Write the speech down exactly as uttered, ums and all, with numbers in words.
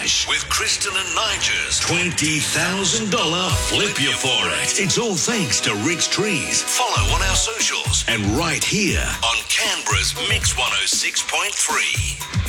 cash with Kristen and Nigers twenty thousand dollars Flip You For It. It's all thanks to Rick's Trees. Follow on our socials and right here on Canberra's Mix one oh six point three.